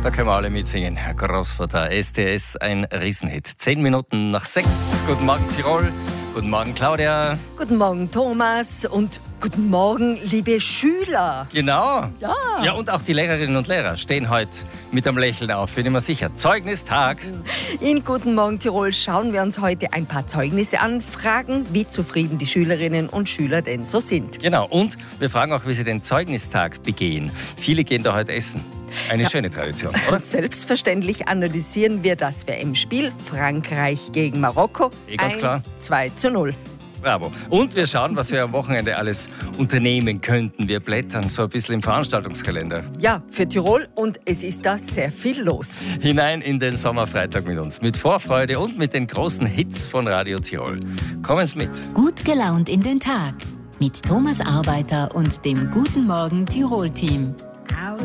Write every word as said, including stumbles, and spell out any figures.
Da können wir alle mitsingen. Herr Großvater, S T S, ein Riesenhit. Zehn Minuten nach sechs. Guten Morgen Tirol. Guten Morgen Claudia. Guten Morgen Thomas und guten Morgen liebe Schüler. Genau. Ja. Ja, und auch die Lehrerinnen und Lehrer stehen heute mit einem Lächeln auf, bin ich mir sicher. Zeugnistag. In Guten Morgen Tirol schauen wir uns heute ein paar Zeugnisse an, fragen, wie zufrieden die Schülerinnen und Schüler denn so sind. Genau, und wir fragen auch, wie sie den Zeugnistag begehen. Viele gehen da heute essen. Eine ja. schöne Tradition, oder? Selbstverständlich analysieren wir das W M-Spiel Frankreich gegen Marokko. Eh, ganz ein klar. zwei zu null. Bravo. Und wir schauen, was wir am Wochenende alles unternehmen könnten. Wir blättern so ein bisschen im Veranstaltungskalender. Ja, für Tirol, und es ist da sehr viel los. Hinein in den Sommerfreitag mit uns. Mit Vorfreude und mit den großen Hits von Radio Tirol. Kommen Sie mit. Gut gelaunt in den Tag. Mit Thomas Arbeiter und dem Guten Morgen Tirol-Team.